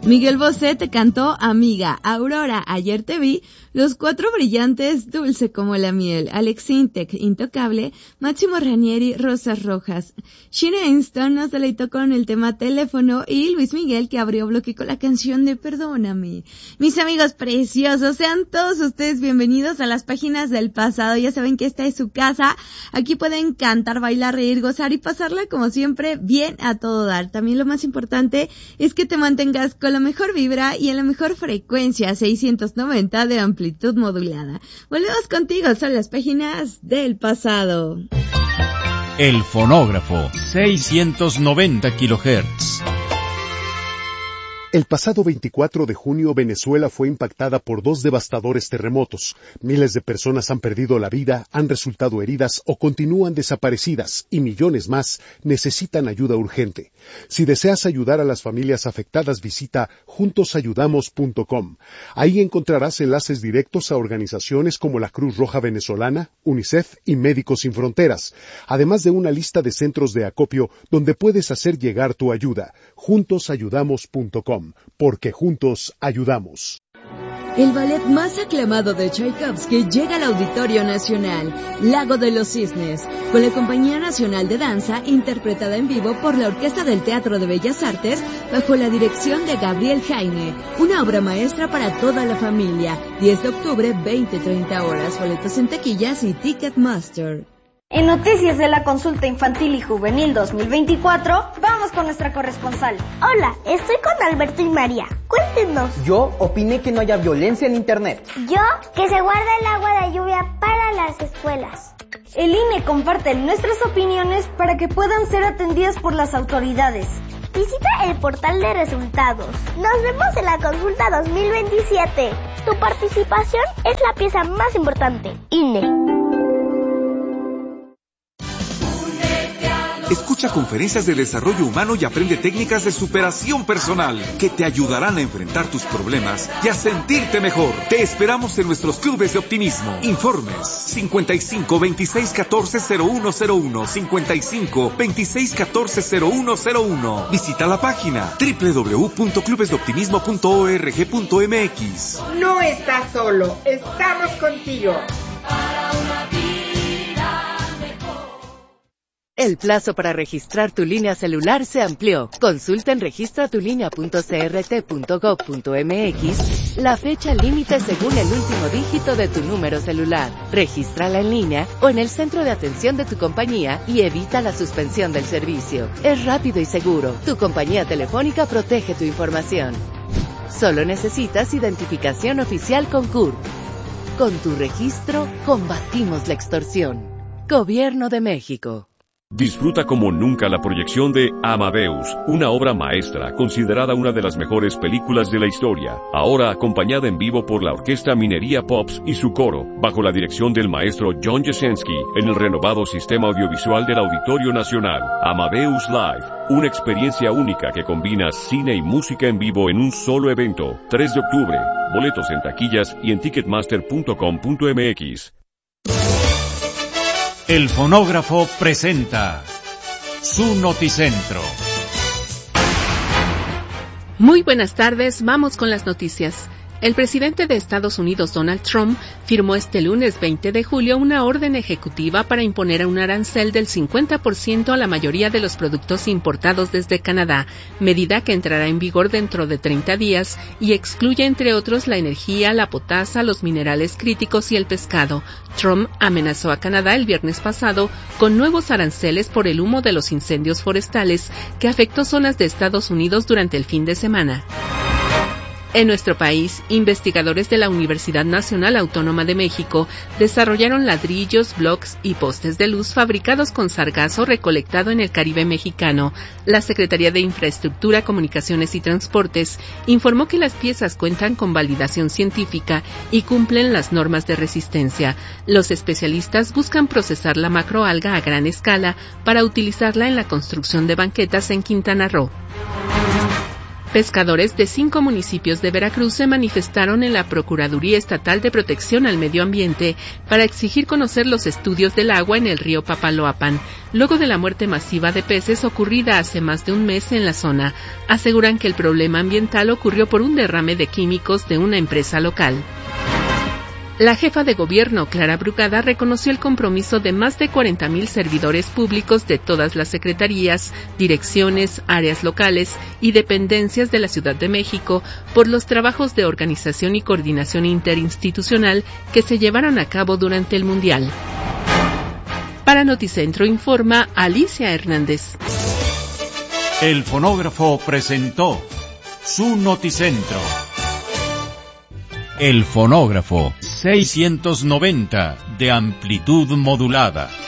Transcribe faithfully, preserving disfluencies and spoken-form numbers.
Miguel Bosé te cantó Amiga, Aurora, Ayer te vi, Los Cuatro Brillantes, Dulce como la miel, Alex Intec, Intocable, Máximo Ranieri, Rosas Rojas. Sheena Easton nos deleitó con el tema Teléfono y Luis Miguel que abrió bloque con la canción de Perdóname. Mis amigos preciosos, sean todos ustedes bienvenidos a las páginas del pasado. Ya saben que esta es su casa. Aquí pueden cantar, bailar, reír, gozar y pasarla como siempre bien a todo dar. También lo más importante es que te mantengas con la mejor vibra y en la mejor frecuencia, seiscientos noventa de amplitud modulada. Volvemos contigo, son las páginas del pasado. El fonógrafo, seiscientos noventa kilohertz. El pasado veinticuatro de junio, Venezuela fue impactada por dos devastadores terremotos. Miles de personas han perdido la vida, han resultado heridas o continúan desaparecidas, y millones más necesitan ayuda urgente. Si deseas ayudar a las familias afectadas, visita juntos ayudamos punto com. Ahí encontrarás enlaces directos a organizaciones como la Cruz Roja Venezolana, UNICEF y Médicos Sin Fronteras, además de una lista de centros de acopio donde puedes hacer llegar tu ayuda. juntos ayudamos punto com. Porque juntos ayudamos. El ballet más aclamado de Tchaikovsky llega al Auditorio Nacional, Lago de los Cisnes, con la Compañía Nacional de Danza, interpretada en vivo por la Orquesta del Teatro de Bellas Artes, bajo la dirección de Gabriel Jaime. Una obra maestra para toda la familia. diez de octubre, veinte treinta horas. Boletos en taquillas y Ticketmaster. En Noticias de la Consulta Infantil y Juvenil dos mil veinticuatro, vamos con nuestra corresponsal. Hola, estoy con Alberto y María. Cuéntenos. Yo opiné que no haya violencia en Internet. Yo, que se guarde el agua de lluvia para las escuelas. El I N E comparte nuestras opiniones para que puedan ser atendidas por las autoridades. Visita el portal de resultados. Nos vemos en la consulta dos mil veintisiete. Tu participación es la pieza más importante. I N E. Escucha conferencias de desarrollo humano y aprende técnicas de superación personal que te ayudarán a enfrentar tus problemas y a sentirte mejor. Te esperamos en nuestros clubes de optimismo. Informes cincuenta y cinco, veintiséis, catorce, cero uno cero uno, cincuenta y cinco, veintiséis, catorce, cero uno cero uno. Visita la página doble u doble u doble u punto clubes de optimismo punto org punto m x. No estás solo, estamos contigo. El plazo para registrar tu línea celular se amplió. Consulta en registra tu línea punto c r t punto gov punto m x la fecha límite según el último dígito de tu número celular. Regístrala en línea o en el centro de atención de tu compañía y evita la suspensión del servicio. Es rápido y seguro. Tu compañía telefónica protege tu información. Solo necesitas identificación oficial con C U R P. Con tu registro, combatimos la extorsión. Gobierno de México. Disfruta como nunca la proyección de Amadeus, una obra maestra considerada una de las mejores películas de la historia, ahora acompañada en vivo por la Orquesta Minería Pops y su coro, bajo la dirección del maestro John Jasenski, en el renovado sistema audiovisual del Auditorio Nacional. Amadeus Live, una experiencia única que combina cine y música en vivo en un solo evento. tres de octubre, boletos en taquillas y en ticketmaster punto com punto m x. El fonógrafo presenta su noticentro. Muy buenas tardes, vamos con las noticias. El presidente de Estados Unidos, Donald Trump, firmó este lunes veinte de julio una orden ejecutiva para imponer un arancel del cincuenta por ciento a la mayoría de los productos importados desde Canadá, medida que entrará en vigor dentro de treinta días y excluye entre otros la energía, la potasa, los minerales críticos y el pescado. Trump amenazó a Canadá el viernes pasado con nuevos aranceles por el humo de los incendios forestales que afectó zonas de Estados Unidos durante el fin de semana. En nuestro país, investigadores de la Universidad Nacional Autónoma de México desarrollaron ladrillos, bloques y postes de luz fabricados con sargazo recolectado en el Caribe mexicano. La Secretaría de Infraestructura, Comunicaciones y Transportes informó que las piezas cuentan con validación científica y cumplen las normas de resistencia. Los especialistas buscan procesar la macroalga a gran escala para utilizarla en la construcción de banquetas en Quintana Roo. Pescadores de cinco municipios de Veracruz se manifestaron en la Procuraduría Estatal de Protección al Medio Ambiente para exigir conocer los estudios del agua en el río Papaloapan, luego de la muerte masiva de peces ocurrida hace más de un mes en la zona. Aseguran que el problema ambiental ocurrió por un derrame de químicos de una empresa local. La jefa de gobierno, Clara Brugada, reconoció el compromiso de más de cuarenta mil servidores públicos de todas las secretarías, direcciones, áreas locales y dependencias de la Ciudad de México por los trabajos de organización y coordinación interinstitucional que se llevaron a cabo durante el Mundial. Para Noticentro informa Alicia Hernández. El fonógrafo presentó su Noticentro. El fonógrafo seiscientos noventa de amplitud modulada.